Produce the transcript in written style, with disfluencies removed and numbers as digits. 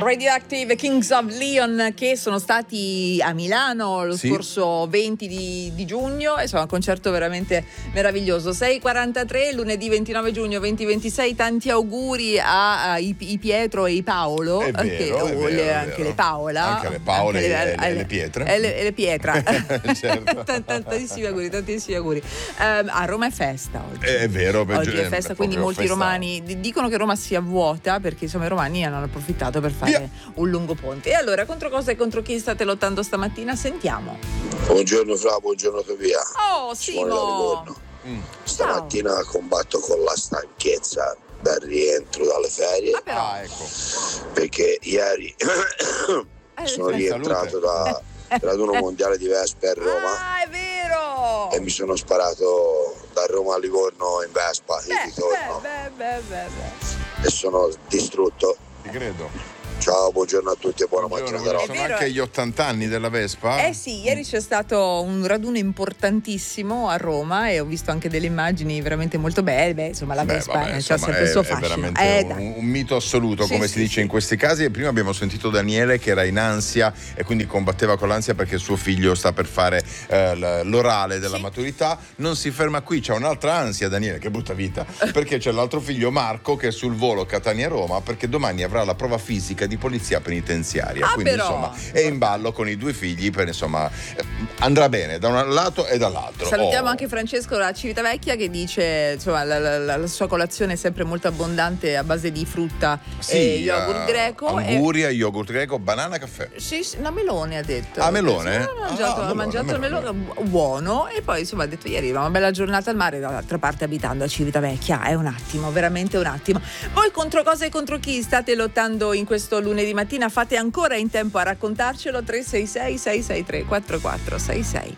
Radioactive Kings of Leon, che sono stati a Milano lo scorso 20 di giugno, e insomma un concerto veramente meraviglioso. 6:43, lunedì 29 giugno 2026. Tanti auguri a i Pietro e i Paolo, anche le Paola, anche le Paole e le Pietre e le Pietra. Certo. tantissimi auguri. A Roma è festa oggi. È vero, oggi è festa, quindi molti romani dicono che Roma sia vuota perché insomma i romani hanno approfittato per fare un lungo ponte. E allora, contro cosa e contro chi state lottando stamattina? Sentiamo. Buongiorno Fra, buongiorno Topia. Oh Simo, stamattina combatto con la stanchezza dal rientro dalle ferie. Ecco. Perché ieri sono rientrato da raduno mondiale di Vespa a Roma. È vero! E mi sono sparato da Roma a Livorno in Vespa e ritorno. E sono distrutto. Ti credo. Ciao, buongiorno a tutti e buona mattina da Roma. Sono anche gli 80 anni della Vespa. Sì, ieri c'è stato un raduno importantissimo a Roma e ho visto anche delle immagini veramente molto belle. Insomma, la Vespa c'ha sempre il suo fascino. È veramente un mito assoluto, come si dice in questi casi. E prima abbiamo sentito Daniele che era in ansia e quindi combatteva con l'ansia perché suo figlio sta per fare l'orale della maturità. Non si ferma qui, c'è un'altra ansia, Daniele, che brutta vita, perché c'è l'altro figlio Marco che è sul volo Catania-Roma, perché domani avrà la prova fisica di polizia penitenziaria, quindi però, insomma è in ballo con i due figli, per insomma andrà bene da un lato e dall'altro. Salutiamo anche Francesco da Civitavecchia che dice insomma la sua colazione è sempre molto abbondante a base di frutta e yogurt greco, anguria, yogurt greco, banana, caffè. No, melone ha detto. Melone? Ha mangiato il melone buono, e poi insomma ha detto ieri era una bella giornata al mare, dall'altra parte abitando a Civitavecchia è un attimo, veramente un attimo. Voi contro cosa e contro chi state lottando in questo lunedì mattina? Fate ancora in tempo a raccontarcelo. 366 663 4466.